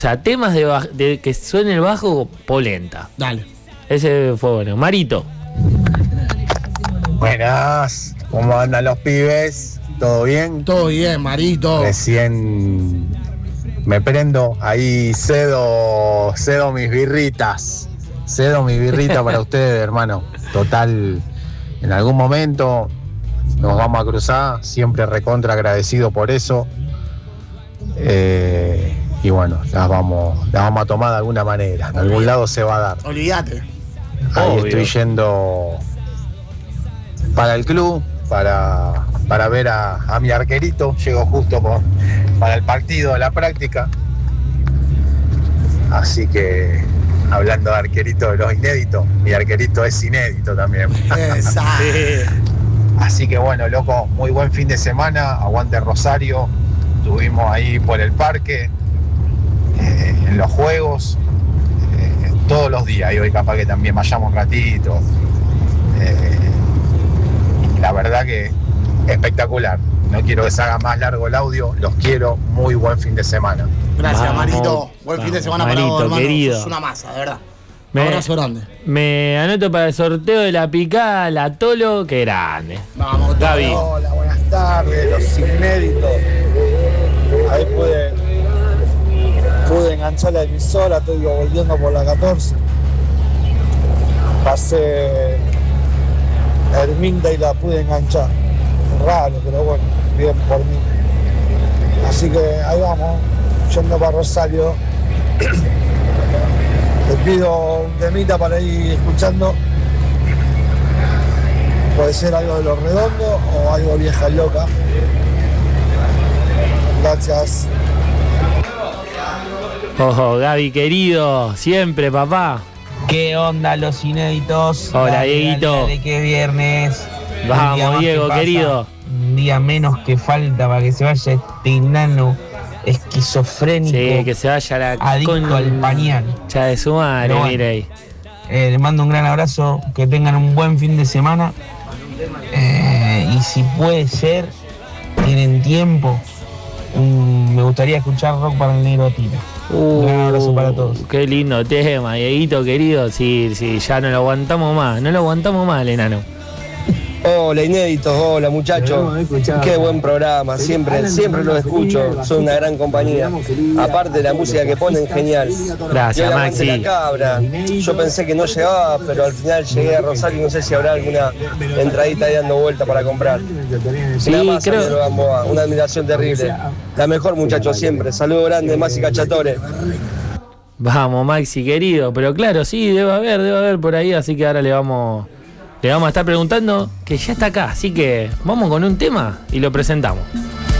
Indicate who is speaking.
Speaker 1: sea, temas de que suene el bajo, polenta.
Speaker 2: Dale.
Speaker 1: Ese fue bueno. Marito.
Speaker 3: Buenas, ¿cómo andan los pibes? ¿Todo bien?
Speaker 2: Todo bien, Marito.
Speaker 3: Recién me prendo, ahí cedo mis birritas. Cedo mis birritas para ustedes, hermano. Total, en algún momento nos vamos a cruzar, siempre recontra agradecido por eso. Y bueno, las vamos a tomar de alguna manera, en algún lado se va a dar.
Speaker 2: Olvídate.
Speaker 3: Ahí
Speaker 1: Obvio.
Speaker 3: estoy yendo para el club, para ver a mi arquerito. Llego justo para el partido de la práctica. Así que, hablando de arquerito de los inéditos, mi arquerito es inédito también.
Speaker 2: Exacto.
Speaker 3: Así que bueno, loco, muy buen fin de semana. Aguante Rosario. Estuvimos ahí por el parque, en los juegos, todos los días. Y hoy capaz que también vayamos un ratito. La verdad que espectacular. No quiero que se haga más largo el audio. Los quiero. Muy buen fin de semana.
Speaker 2: Gracias,
Speaker 1: Vamos,
Speaker 2: Marito. Buen fin de semana
Speaker 1: Marito,
Speaker 2: para vos, hermano.
Speaker 1: querido.
Speaker 2: Sos una masa, de verdad.
Speaker 1: Me-
Speaker 2: Un abrazo grande.
Speaker 1: Me anoto para el sorteo de la picada, la Tolo, que grande.
Speaker 2: Vamos,
Speaker 1: Gaby.
Speaker 3: Hola, buenas tardes, los inéditos. Ahí pude enganchar la emisora, estoy volviendo por la 14. Pasé Herminda y la pude enganchar. Raro, pero bueno, bien por mí. Así que ahí vamos, yendo para Rosario. Te pido un temita para ir escuchando. Puede ser algo de Los Redondos o algo Vieja y Loca. Gracias.
Speaker 1: Ojo, Gaby, querido, siempre, papá.
Speaker 4: ¿Qué onda los inéditos?
Speaker 1: Hola,
Speaker 4: Dale,
Speaker 1: Dieguito.
Speaker 4: dale, dale, que es viernes. Un día
Speaker 1: Vamos,
Speaker 4: más
Speaker 1: Diego,
Speaker 4: que pasa,
Speaker 1: querido.
Speaker 4: Un día menos que falta para que se vaya este enano esquizofrénico,
Speaker 1: Sí, que se vaya la
Speaker 4: adicto al pañal.
Speaker 1: Ya de su madre,
Speaker 4: Pero bueno.
Speaker 1: mire ahí.
Speaker 4: Les mando un gran abrazo, que tengan un buen fin de semana. Y si puede ser, tienen tiempo, me gustaría escuchar rock para el negro Tino. Un gran abrazo para todos.
Speaker 1: Qué lindo tema, Dieguito, querido. Sí, ya no lo aguantamos más, el enano.
Speaker 5: Hola inéditos, hola muchachos, qué buen programa, siempre lo escucho, son una gran compañía, aparte la música que ponen, genial.
Speaker 1: Gracias,
Speaker 5: Y el aguante
Speaker 1: Maxi.
Speaker 5: La Cabra, yo pensé que no llegaba, pero al final llegué a Rosario y no sé si habrá alguna entradita ahí dando vuelta para comprar.
Speaker 1: Sí,
Speaker 5: Una masa,
Speaker 1: creo-
Speaker 5: pero Gamboa, una admiración terrible, la mejor muchachos siempre, saludo grande, Maxi Cachatore.
Speaker 1: Vamos, Maxi, querido. Pero claro, sí, debe haber por ahí, así que ahora le vamos a estar preguntando, que ya está acá. Así que vamos con un tema y lo presentamos.